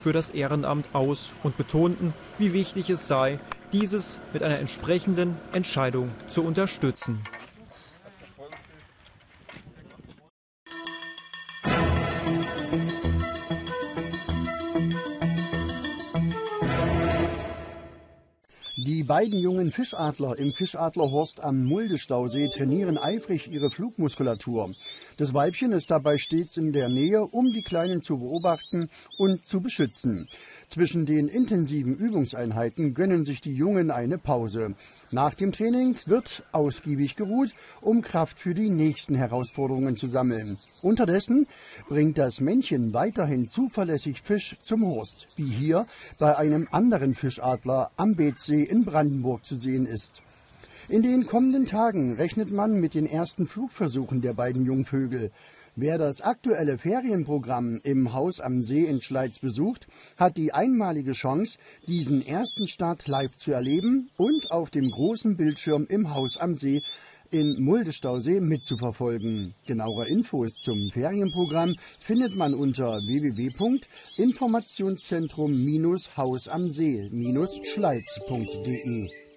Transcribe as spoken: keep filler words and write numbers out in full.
für das Ehrenamt aus und betonten, wie wichtig es sei, dieses mit einer entsprechenden Entscheidung zu unterstützen. Die beiden jungen Fischadler im Fischadlerhorst am Muldestausee trainieren eifrig ihre Flugmuskulatur. Das Weibchen ist dabei stets in der Nähe, um die Kleinen zu beobachten und zu beschützen. Zwischen den intensiven Übungseinheiten gönnen sich die Jungen eine Pause. Nach dem Training wird ausgiebig geruht, um Kraft für die nächsten Herausforderungen zu sammeln. Unterdessen bringt das Männchen weiterhin zuverlässig Fisch zum Horst, wie hier bei einem anderen Fischadler am Beetsee in Brandenburg zu sehen ist. In den kommenden Tagen rechnet man mit den ersten Flugversuchen der beiden Jungvögel. Wer das aktuelle Ferienprogramm im Haus am See in Schleiz besucht, hat die einmalige Chance, diesen ersten Start live zu erleben und auf dem großen Bildschirm im Haus am See in Muldestausee mitzuverfolgen. Genauere Infos zum Ferienprogramm findet man unter w w w punkt informationszentrum Haus am See Schleiz punkt de.